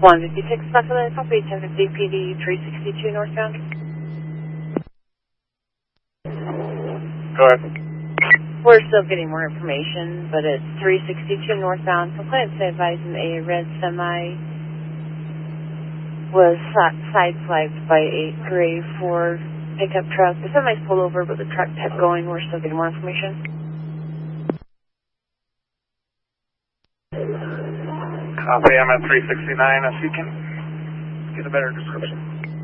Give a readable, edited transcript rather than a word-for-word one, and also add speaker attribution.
Speaker 1: 156 Special Copy, 1050 PD 362 northbound.
Speaker 2: Go ahead.
Speaker 1: We're still getting more information, but it's 362 northbound. Complainant advising a red semi was sideswiped by a gray Ford pickup truck. The semi's pulled over, but the truck kept going. We're still getting more information.
Speaker 2: Copy, I'm at 369, if you can get a better description.